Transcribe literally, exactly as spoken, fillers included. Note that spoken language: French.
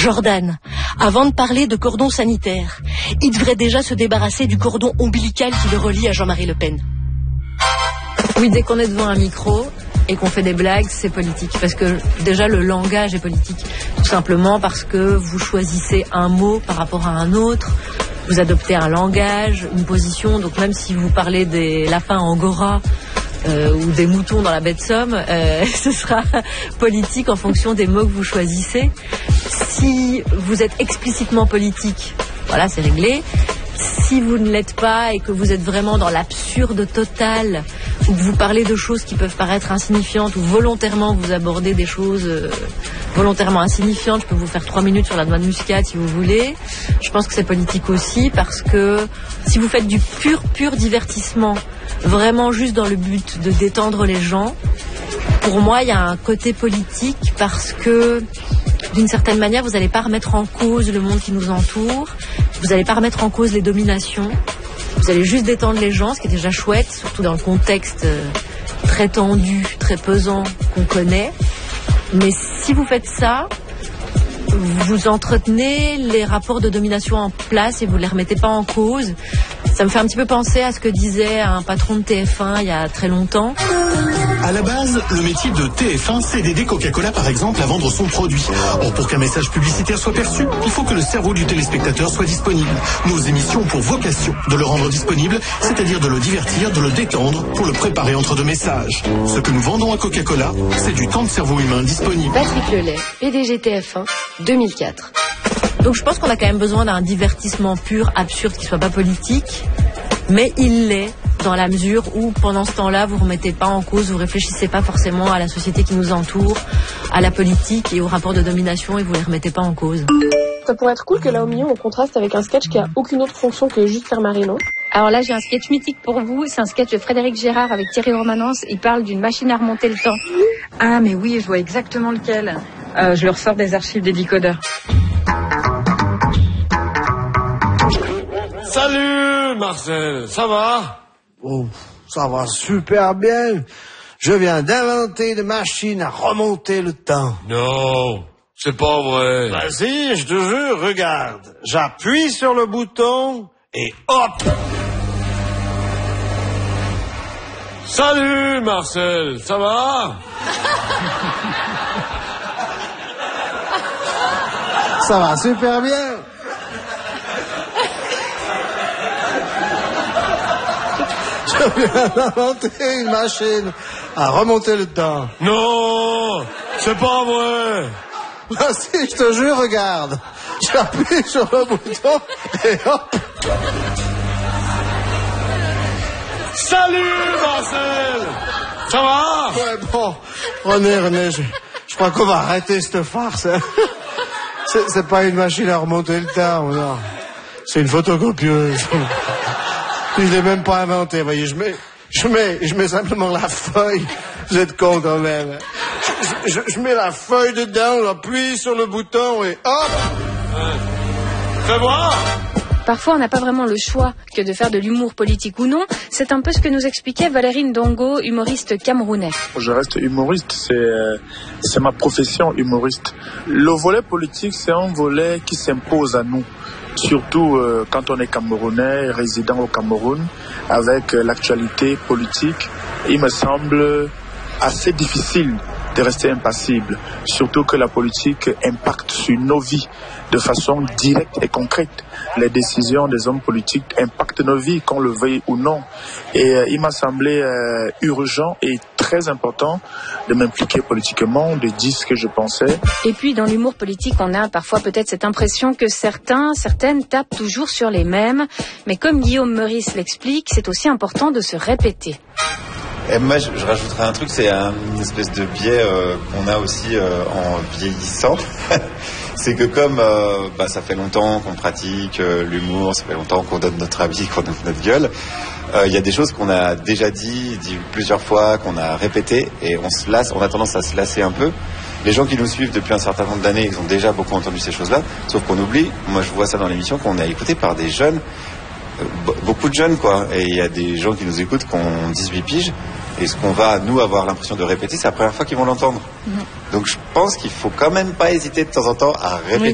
Jordan, avant de parler de cordon sanitaire, il devrait déjà se débarrasser du cordon ombilical qui le relie à Jean-Marie Le Pen. Oui, dès qu'on est devant un micro et qu'on fait des blagues, c'est politique. Parce que déjà, le langage est politique. Tout simplement parce que vous choisissez un mot par rapport à un autre. Vous adoptez un langage, une position. Donc même si vous parlez des lapins angora euh, ou des moutons dans la baie de Somme, euh, ce sera politique en fonction des mots que vous choisissez. Si vous êtes explicitement politique, voilà, c'est réglé. Si vous ne l'êtes pas et que vous êtes vraiment dans l'absurde total, ou que vous parlez de choses qui peuvent paraître insignifiantes, ou volontairement vous abordez des choses euh, volontairement insignifiantes, je peux vous faire trois minutes sur la noix de muscade si vous voulez. Je pense que c'est politique aussi parce que si vous faites du pur, pur divertissement, vraiment juste dans le but de détendre les gens, pour moi il y a un côté politique parce que d'une certaine manière, vous n'allez pas remettre en cause le monde qui nous entoure, vous n'allez pas remettre en cause les dominations, vous allez juste détendre les gens, ce qui est déjà chouette, surtout dans le contexte très tendu, très pesant qu'on connaît. Mais si vous faites ça, vous entretenez les rapports de domination en place et vous ne les remettez pas en cause. Ça me fait un petit peu penser à ce que disait un patron de T F un il y a très longtemps. À la base, le métier de T F un, c'est d'aider Coca-Cola, par exemple, à vendre son produit. Or, pour qu'un message publicitaire soit perçu, il faut que le cerveau du téléspectateur soit disponible. Nos émissions ont pour vocation de le rendre disponible, c'est-à-dire de le divertir, de le détendre, pour le préparer entre deux messages. Ce que nous vendons à Coca-Cola, c'est du temps de cerveau humain disponible. Patrick Lelay, P D G T F un, deux mille quatre. Donc je pense qu'on a quand même besoin d'un divertissement pur, absurde, qui soit pas politique, mais il l'est dans la mesure où pendant ce temps-là, vous remettez pas en cause, vous réfléchissez pas forcément à la société qui nous entoure, à la politique et aux rapports de domination et vous les remettez pas en cause. Ça pourrait être cool que là au milieu on contraste avec un sketch qui a aucune autre fonction que juste faire marrer, non ? Alors là j'ai un sketch mythique pour vous, c'est un sketch de Frédéric Gérard avec Thierry Romanence, il parle d'une machine à remonter le temps. Ah mais oui, je vois exactement lequel. Euh, je le ressors des archives des décodeurs. Salut Marcel, ça va ? Oh, ça va super bien. Je viens d'inventer une machine à remonter le temps. Non, c'est pas vrai. Vas-y, je te jure, regarde. J'appuie sur le bouton et hop. Salut Marcel, ça va ? Ça va super bien. Je viens d'inventer une machine à remonter le temps. Non, c'est pas vrai. Bah si, je te jure, regarde. J'appuie sur le bouton et hop. Salut Marcel, ça va ? Ouais, bon, René, René, je, je crois qu'on va arrêter cette farce. Hein. C'est, c'est pas une machine à remonter le temps, non. C'est une photocopieuse. Je l'ai même pas inventé, voyez, je mets, je mets, je mets simplement la feuille. Vous êtes con quand même. Je, je, je mets la feuille dedans, j'appuie sur le bouton et hop. Fais voir. Parfois, on n'a pas vraiment le choix que de faire de l'humour politique ou non. C'est un peu ce que nous expliquait Valérie Ndongo, humoriste camerounais. Je reste humoriste, c'est, c'est ma profession, humoriste. Le volet politique, c'est un volet qui s'impose à nous. Surtout euh, quand on est Camerounais, résident au Cameroun, avec euh, l'actualité politique, il me semble assez difficile de rester impassible, surtout que la politique impacte sur nos vies de façon directe et concrète. Les décisions des hommes politiques impactent nos vies, qu'on le veuille ou non. Et euh, il m'a semblé euh, urgent et très important de m'impliquer politiquement, de dire ce que je pensais. Et puis dans l'humour politique, on a parfois peut-être cette impression que certains, certaines tapent toujours sur les mêmes. Mais comme Guillaume Meurice l'explique, c'est aussi important de se répéter. Et moi, je, je rajouterais un truc, c'est un, une espèce de biais euh, qu'on a aussi euh, en vieillissant. C'est que comme euh, bah, ça fait longtemps qu'on pratique euh, l'humour, ça fait longtemps qu'on donne notre avis, qu'on ouvre notre gueule, il euh, y a des choses qu'on a déjà dit, dit plusieurs fois, qu'on a répétées, et on se lasse, on a tendance à se lasser un peu. Les gens qui nous suivent depuis un certain nombre d'années, ils ont déjà beaucoup entendu ces choses-là, sauf qu'on oublie, moi je vois ça dans l'émission, qu'on est écouté par des jeunes, euh, beaucoup de jeunes quoi, et il y a des gens qui nous écoutent qui ont dix-huit piges, et ce qu'on va, nous, avoir l'impression de répéter, c'est la première fois qu'ils vont l'entendre. Mmh. Donc je pense qu'il faut quand même pas hésiter de temps en temps à répéter. Oui.